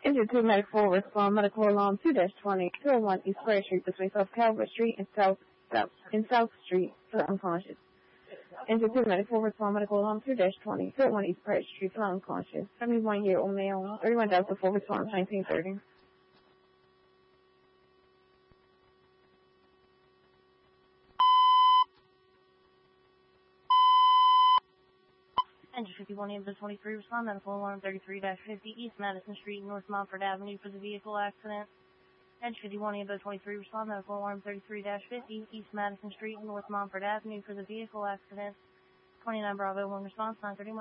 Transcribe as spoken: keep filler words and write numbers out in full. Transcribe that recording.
Engine two medical respond medical alarm two dash twenty two oh one East Prairie Street between South Calvert Street and South South in South Street for the unconscious. Engine two medical respond medical alarm two dash twenty two oh one East Prairie Street for the unconscious. seventy-one year old male, thirty-one thousand four response nineteen thirty. Engine fifty-one ambulance twenty-three respond medical alarm thirty-three dash fifty East Madison Street, North Montford Avenue for the vehicle accident. Engine fifty-one ambulance twenty-three respond medical alarm thirty-three dash fifty East Madison Street, North Montford Avenue for the vehicle accident. twenty-nine Bravo one response nine thirty-one.